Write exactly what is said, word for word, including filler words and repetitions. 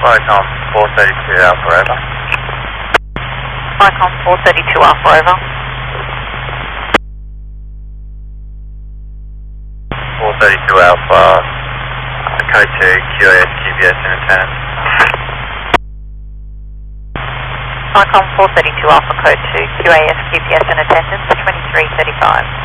Icon four thirty-two Alpha over. Icon four thirty-two Alpha over. four thirty-two Alpha, uh, code two, Q A S, Q B S in attendance. Icon four thirty-two Alpha code two, Q A S, Q B S in attendance, twenty-three thirty-five.